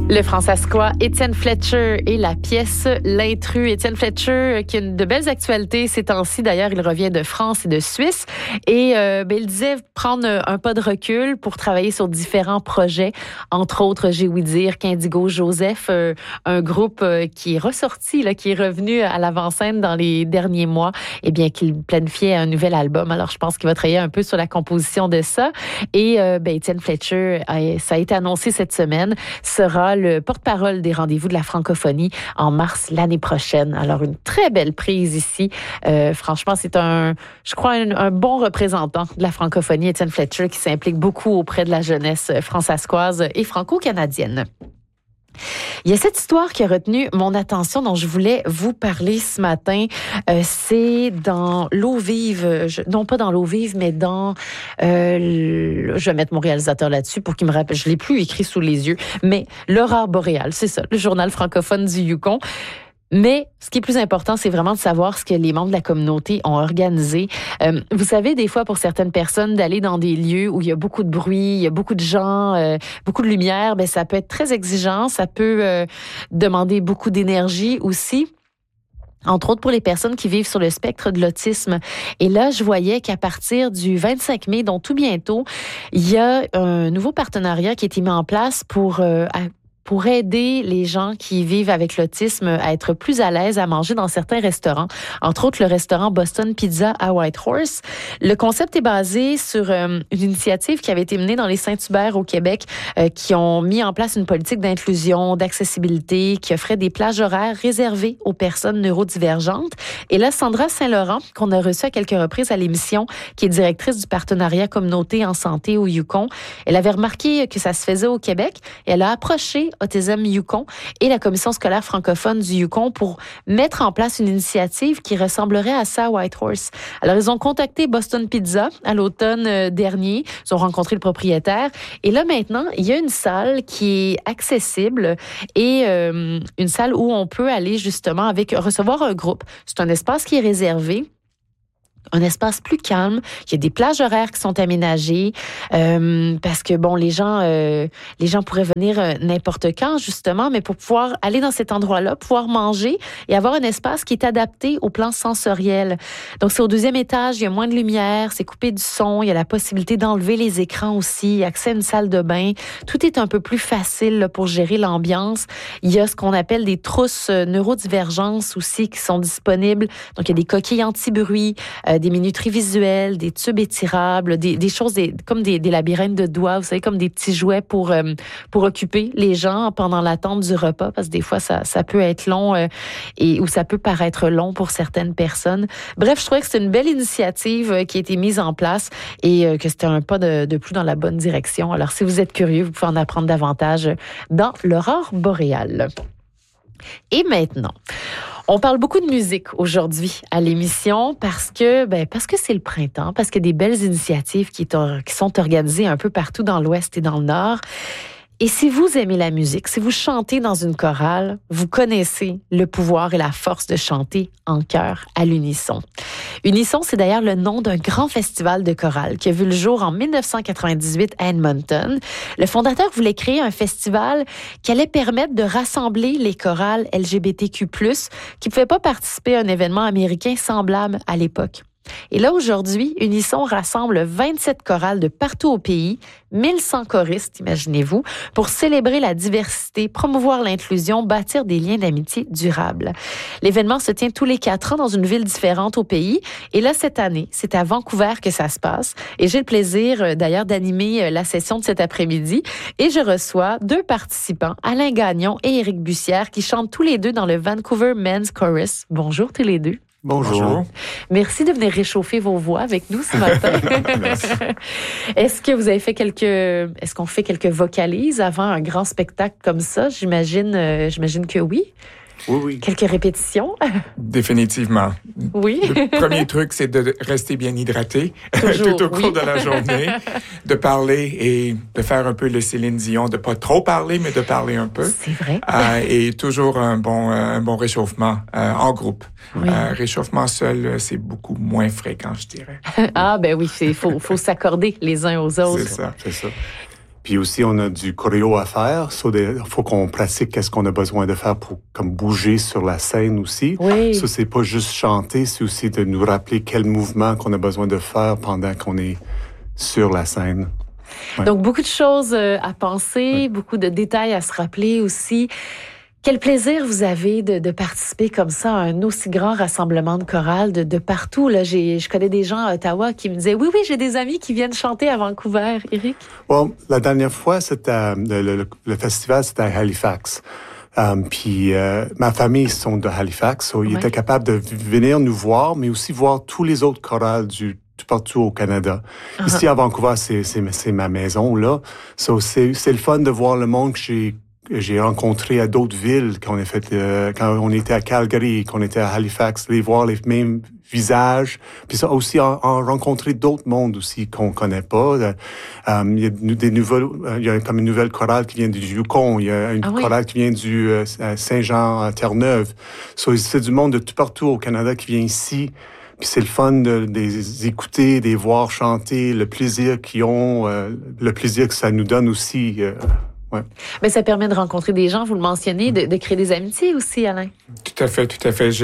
Le Françaiscois Étienne Fletcher et la pièce L'intrus. Étienne Fletcher qui a de belles actualités ces temps-ci. D'ailleurs, il revient de France et de Suisse. Et il disait prendre un pas de recul pour travailler sur différents projets. Entre autres, j'ai ouï dire qu'Indigo Joseph, un groupe qui est ressorti, là, qui est revenu à l'avant-scène dans les derniers mois, eh bien, qu'il planifiait un nouvel album. Alors, je pense qu'il va travailler un peu sur la composition de ça. Et Étienne Fletcher, ça a été annoncé cette semaine, sera le porte-parole des rendez-vous de la francophonie en mars l'année prochaine. Alors, une très belle prise ici. Franchement, c'est un bon représentant de la francophonie, Étienne Fletcher, qui s'implique beaucoup auprès de la jeunesse françaiscoise et franco-canadienne. Il y a cette histoire qui a retenu mon attention dont je voulais vous parler ce matin. C'est dans L'eau vive, non pas dans L'eau vive, mais dans... je vais mettre mon réalisateur là-dessus pour qu'il me rappelle. Je l'ai plus écrit sous les yeux, mais L'Aurore boréale, c'est ça, le journal francophone du Yukon. Mais ce qui est plus important, c'est vraiment de savoir ce que les membres de la communauté ont organisé. Vous savez, des fois, pour certaines personnes, d'aller dans des lieux où il y a beaucoup de bruit, il y a beaucoup de gens, beaucoup de lumière, ben ça peut être très exigeant, ça peut demander beaucoup d'énergie aussi. Entre autres pour les personnes qui vivent sur le spectre de l'autisme. Et là, je voyais qu'à partir du 25 mai, donc tout bientôt, il y a un nouveau partenariat qui a été mis en place pour aider les gens qui vivent avec l'autisme à être plus à l'aise à manger dans certains restaurants. Entre autres, le restaurant Boston Pizza à Whitehorse. Le concept est basé sur une initiative qui avait été menée dans les Saint-Hubert au Québec, qui ont mis en place une politique d'inclusion, d'accessibilité, qui offrait des plages horaires réservées aux personnes neurodivergentes. Et là, Sandra Saint-Laurent, qu'on a reçue à quelques reprises à l'émission, qui est directrice du partenariat communauté en santé au Yukon, elle avait remarqué que ça se faisait au Québec et elle a approché Autism Yukon et la commission scolaire francophone du Yukon pour mettre en place une initiative qui ressemblerait à ça à Whitehorse. Alors, ils ont contacté Boston Pizza à l'automne dernier. Ils ont rencontré le propriétaire. Et là, maintenant, il y a une salle qui est accessible et une salle où on peut aller justement recevoir un groupe. C'est un espace qui est réservé. Un espace plus calme. Il y a des plages horaires qui sont aménagées parce que bon, les gens pourraient venir n'importe quand justement, mais pour pouvoir aller dans cet endroit-là, pouvoir manger et avoir un espace qui est adapté au plan sensoriel. Donc c'est au 2e étage, il y a moins de lumière, c'est coupé du son, il y a la possibilité d'enlever les écrans aussi, accès à une salle de bain. Tout est un peu plus facile là, pour gérer l'ambiance. Il y a ce qu'on appelle des trousses neurodivergence aussi qui sont disponibles. Donc il y a des coquilles anti-bruit, des minuteries visuelles, des tubes étirables, des choses comme des labyrinthes de doigts, vous savez, comme des petits jouets pour occuper les gens pendant l'attente du repas, parce que des fois, ça peut être long ou ça peut paraître long pour certaines personnes. Bref, je trouvais que c'est une belle initiative qui a été mise en place et que c'était un pas de plus dans la bonne direction. Alors, si vous êtes curieux, vous pouvez en apprendre davantage dans l'Aurore boréale. Et maintenant, on parle beaucoup de musique aujourd'hui à l'émission parce que c'est le printemps, parce qu'il y a des belles initiatives qui sont organisées un peu partout dans l'Ouest et dans le Nord. Et si vous aimez la musique, si vous chantez dans une chorale, vous connaissez le pouvoir et la force de chanter en chœur à l'unisson. Unisson, c'est d'ailleurs le nom d'un grand festival de chorale qui a vu le jour en 1998 à Edmonton. Le fondateur voulait créer un festival qui allait permettre de rassembler les chorales LGBTQ+, qui ne pouvaient pas participer à un événement américain semblable à l'époque. Et là, aujourd'hui, Unisson rassemble 27 chorales de partout au pays, 1100 choristes, imaginez-vous, pour célébrer la diversité, promouvoir l'inclusion, bâtir des liens d'amitié durables. L'événement se tient tous les 4 ans dans une ville différente au pays. Et là, cette année, c'est à Vancouver que ça se passe. Et j'ai le plaisir, d'ailleurs, d'animer la session de cet après-midi. Et je reçois 2 participants, Alain Gagnon et Éric Bussière, qui chantent tous les deux dans le Vancouver Men's Chorus. Bonjour tous les deux. Bonjour. Merci de venir réchauffer vos voix avec nous ce matin. Est-ce que vous avez fait est-ce qu'on fait quelques vocalises avant un grand spectacle comme ça? J'imagine que oui. Oui. Quelques répétitions? Définitivement. Oui. Le premier truc, c'est de rester bien hydraté tout au cours de la journée, de parler et de faire un peu le Céline Dion, de pas trop parler, mais de parler un peu. C'est vrai. Et toujours un bon réchauffement en groupe. Oui. Réchauffement seul, c'est beaucoup moins fréquent, je dirais. Ah ben oui, faut s'accorder les uns aux autres. C'est ça. Puis aussi, on a du choréo à faire. Il faut qu'on pratique qu'est-ce qu'on a besoin de faire pour comme bouger sur la scène aussi. Oui. Ça, c'est pas juste chanter, c'est aussi de nous rappeler quel mouvement qu'on a besoin de faire pendant qu'on est sur la scène. Ouais. Donc, beaucoup de choses à penser, beaucoup de détails à se rappeler aussi. Quel plaisir vous avez de participer comme ça à un aussi grand rassemblement de chorales de partout. Là, je connais des gens à Ottawa qui me disaient « Oui, j'ai des amis qui viennent chanter à Vancouver. » Éric? Well, la dernière fois, c'était le festival, c'était à Halifax. Puis ma famille sont de Halifax, so ils étaient capables de venir nous voir, mais aussi voir tous les autres chorales tout partout au Canada. Uh-huh. Ici à Vancouver, c'est ma maison là. So c'est le fun de voir le monde que j'ai rencontré à d'autres villes quand on était à Calgary, qu'on était à Halifax, les voir les mêmes visages, puis ça aussi en rencontrer d'autres mondes aussi qu'on connaît pas. Il y a comme une nouvelle chorale qui vient du Yukon, il y a une chorale qui vient du Saint-Jean-Terre-Neuve. So, c'est du monde de tout partout au Canada qui vient ici. Puis c'est le fun de les écouter, de les voir chanter, le plaisir qu'ils ont, le plaisir que ça nous donne aussi. Ouais. Mais ça permet de rencontrer des gens, vous le mentionnez, de créer des amitiés aussi, Alain. Tout à fait.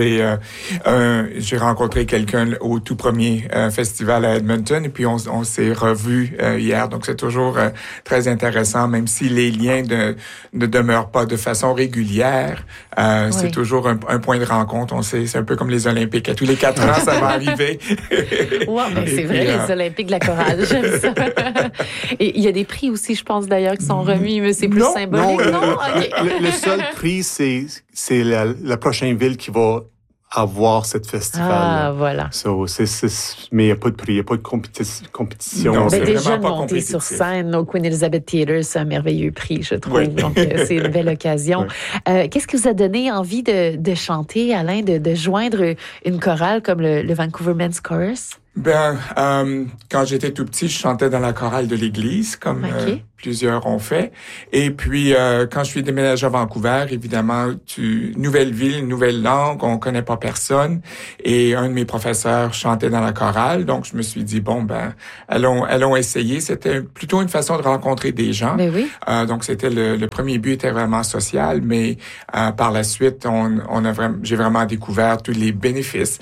J'ai rencontré quelqu'un au tout premier festival à Edmonton et puis on s'est revus hier. Donc c'est toujours très intéressant, même si les liens ne demeurent pas de façon régulière. C'est toujours un point de rencontre. C'est un peu comme les Olympiques. À tous les 4 ans, ça va arriver. Wow, c'est vrai, les Olympiques de la chorale, j'aime ça. Et il y a des prix aussi, je pense d'ailleurs, qui sont remis, mais c'est plus symbolique, non? Okay. Le seul prix, c'est la prochaine ville qui va avoir cette festival. Ah, voilà. So, mais il n'y a pas de prix, il n'y a pas de compétition. Non, c'est déjà de monter sur scène au Queen Elizabeth Theatre, c'est un merveilleux prix, je trouve. Oui. Donc, c'est une belle occasion. Oui. Qu'est-ce qui vous a donné envie de chanter, Alain, de joindre une chorale comme le Vancouver Men's Chorus? Quand j'étais tout petit, je chantais dans la chorale de l'église, comme plusieurs ont fait. Et puis, quand je suis déménagé à Vancouver, évidemment, nouvelle ville, nouvelle langue, on connaît pas personne. Et un de mes professeurs chantait dans la chorale, donc je me suis dit allons essayer. C'était plutôt une façon de rencontrer des gens. Mais oui. Donc c'était le premier but était vraiment social, mais par la suite, j'ai vraiment découvert tous les bénéfices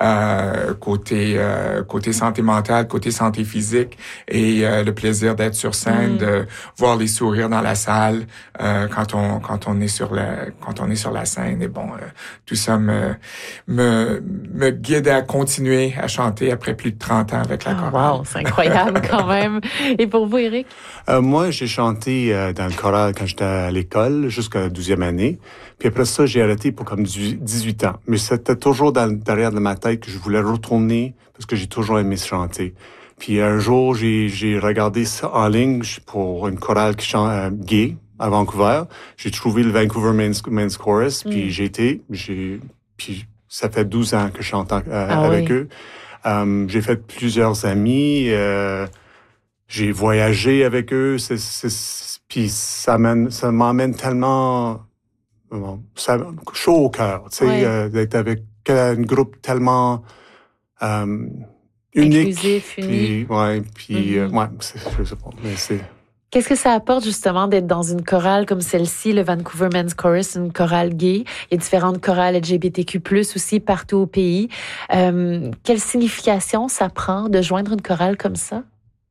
côté santé mentale, côté santé physique et le plaisir d'être sur scène, de voir les sourires dans la salle quand on est sur la scène. Et tout ça me guide à continuer à chanter après plus de 30 ans avec la chorale. Wow, c'est incroyable quand même. Et pour vous, Éric? Moi, j'ai chanté dans le choral quand j'étais à l'école jusqu'à la 12e année. Puis après ça, j'ai arrêté pour comme 18 ans. Mais c'était toujours derrière de ma tête que je voulais retourner parce que j'ai toujours aimé chanter. Puis un jour, j'ai regardé ça en ligne pour une chorale qui chante gay à Vancouver. J'ai trouvé le Vancouver Men's Chorus, puis puis ça fait 12 ans que je chante avec eux. J'ai fait plusieurs amis, j'ai voyagé avec eux, puis ça m'emmène tellement chaud au cœur, tu sais, d'être avec un groupe tellement unique. Inclusif, unique. Je sais pas, mais c'est... Qu'est-ce que ça apporte justement d'être dans une chorale comme celle-ci, le Vancouver Men's Chorus, une chorale gay? Il y a différentes chorales LGBTQ+, aussi partout au pays. Quelle signification ça prend de joindre une chorale comme ça?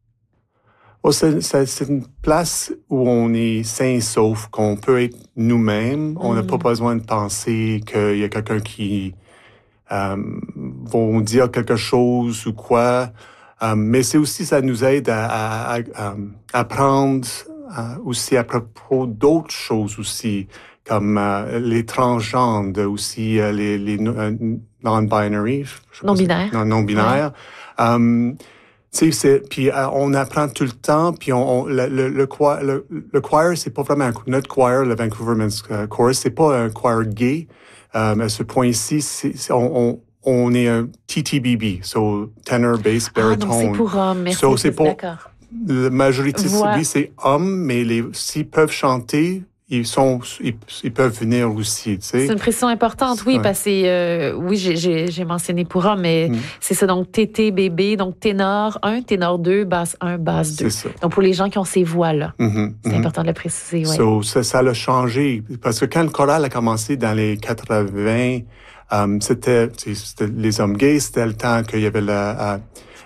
C'est une place où on est sain et sauf, qu'on peut être nous-mêmes. On n'a pas besoin de penser qu'il y a quelqu'un qui vont dire quelque chose ou quoi. Mais c'est aussi, ça nous aide à apprendre aussi à propos d'autres choses aussi, comme les transgenres, aussi les non-binary. Non-binaires. Non-binaires. Puis on apprend tout le temps, puis le choir, c'est pas vraiment notre choir, le Vancouver Men's Chorus, c'est pas un choir gay. À ce point-ci, on est un TTBB, so tenor, bass, baritone. Donc c'est pour hommes, merci. C'est pas, la majorité, oui, c'est hommes, mais s'ils peuvent chanter, ils peuvent venir aussi, tu sais. C'est une précision importante, oui, parce que, oui, j'ai mentionné pour hommes, mais c'est ça, donc TT, bébé, donc ténor 1, ténor 2, basse 1, basse 2. C'est ça. Donc, pour les gens qui ont ces voix-là, c'est important de le préciser, oui. Ça l'a changé, parce que quand le choral a commencé dans les 80, c'était les hommes gays, c'était le temps qu'il y avait la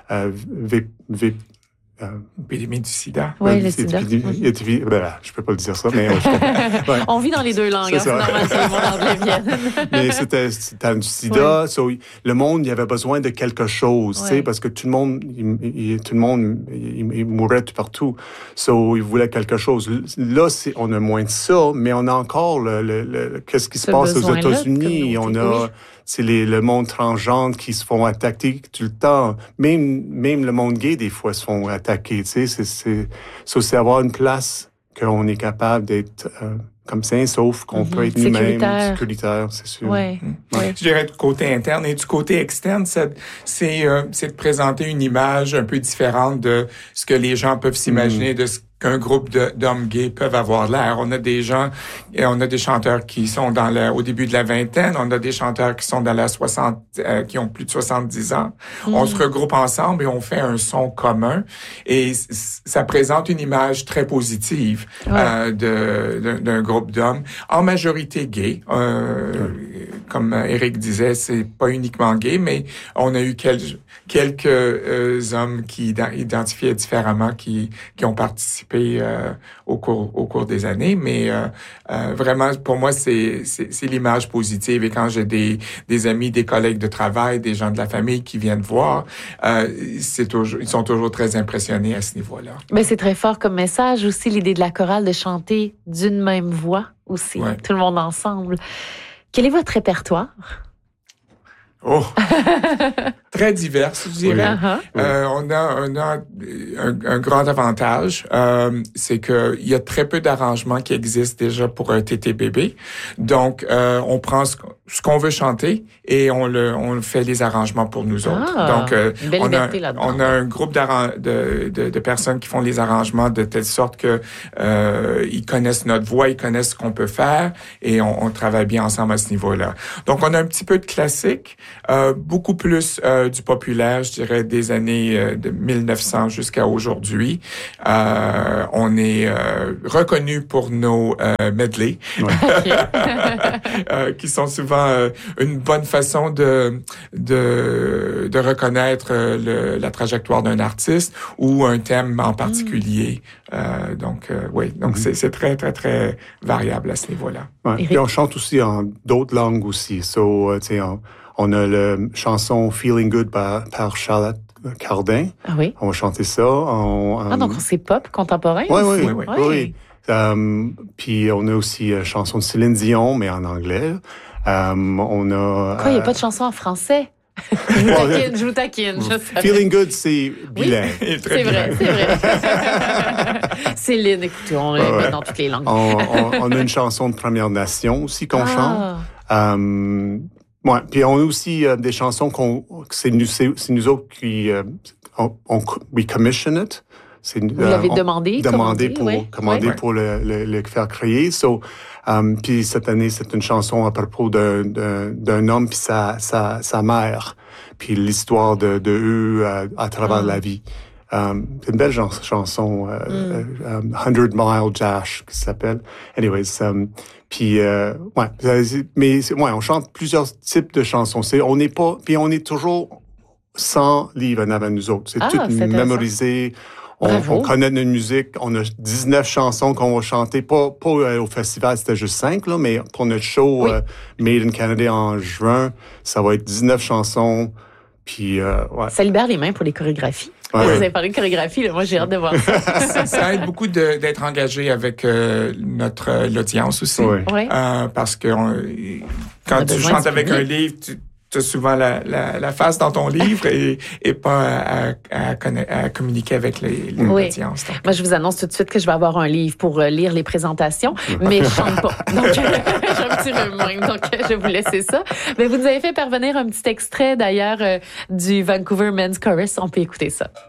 épidémie du sida. Oui, le sida. Je peux pas le dire ça, mais... On vit dans les deux langues, c'est normal que le monde anglais vienne. Mais c'était du sida. Le monde, il avait besoin de quelque chose, tu sais, parce que tout le monde, il mourait tout partout. Il voulait quelque chose. Là, on a moins de ça, mais on a encore qu'est-ce qui se passe aux États-Unis. On a... C'est le monde transgenre qui se font attaquer tout le temps. Même le monde gay, des fois, se font attaquer. Tu sais, c'est avoir une place qu'on est capable d'être comme sain, sauf qu'on peut être nous-mêmes, sécuritaire, c'est sûr. Ouais. Je dirais du côté interne. Et du côté externe, c'est de présenter une image un peu différente de ce que les gens peuvent s'imaginer de ce qu'un groupe d'hommes gays peuvent avoir l'air. On a des chanteurs qui sont au début de la vingtaine, on a des chanteurs qui sont dans la qui ont plus de 70 ans. On se regroupe ensemble et on fait un son commun et ça présente une image très positive d'un groupe d'hommes, en majorité gay. Comme Éric disait, c'est pas uniquement gay, mais on a eu quelques hommes qui identifiaient différemment, qui ont participé au cours des années, mais vraiment pour moi c'est l'image positive. Et quand j'ai des amis, des collègues de travail, des gens de la famille qui viennent voir, ils sont toujours très impressionnés à ce niveau-là. Mais c'est très fort comme message aussi, l'idée de la chorale de chanter d'une même voix aussi, tout le monde ensemble. Quel est votre répertoire? Oh, très diverse, je dirais. On a un grand avantage, c'est que il y a très peu d'arrangements qui existent déjà pour un TT-bébé. Donc, on prend ce qu'on veut chanter et on fait les arrangements pour nous autres. Donc, on a un groupe de personnes qui font les arrangements de telle sorte que ils connaissent notre voix, ils connaissent ce qu'on peut faire et on travaille bien ensemble à ce niveau-là. Donc, on a un petit peu de classique. Beaucoup plus du populaire, je dirais, des années de 1900 jusqu'à aujourd'hui. On est reconnu pour nos medley, qui sont souvent une bonne façon de reconnaître la trajectoire d'un artiste ou un thème en particulier. Donc c'est très, très, très variable à ce niveau-là. Et on chante aussi en d'autres langues aussi. On a la chanson Feeling Good par Charlotte Cardin. Ah oui? On va chanter ça. Donc c'est pop contemporain? Oui. Puis on a aussi la chanson de Céline Dion, mais en anglais. On a... Quoi, il n'y a pas de chanson en français? Je vous taquine. Feeling Good, c'est bilingue. Oui, c'est vrai. Céline, écoutez, on est dans toutes les langues. On a une chanson de Première Nation aussi qu'on chante. Puis on a aussi des chansons c'est nous autres qui we commission it. Vous l'avez demandé pour le faire créer. Puis cette année, c'est une chanson à propos d'un homme puis sa mère, puis l'histoire de eux à travers la vie. C'est une belle chanson, 100 Mile Dash, qui s'appelle. Anyways, on chante plusieurs types de chansons. On est toujours 100 livres en avant de nous autres. C'est tout mémorisé. On connaît notre musique. On a 19 chansons qu'on va chanter. Pas au festival, c'était juste 5, là, mais pour notre show Made in Canada en juin, ça va être 19 chansons. Puis, Ça libère les mains pour les chorégraphies. Vous avez parlé de chorégraphie, là. Moi, j'ai hâte de voir ça. Ça aide beaucoup d'être engagé avec l'audience aussi. Parce que quand tu chantes avec un livre, tu as souvent la face dans ton livre et pas à communiquer avec l'audience. Moi, je vous annonce tout de suite que je vais avoir un livre pour lire les présentations, mais je chante pas. Donc, j'ai un petit rhume, donc je vais vous laisser ça. Mais vous nous avez fait parvenir un petit extrait, d'ailleurs, du Vancouver Men's Chorus. On peut écouter ça.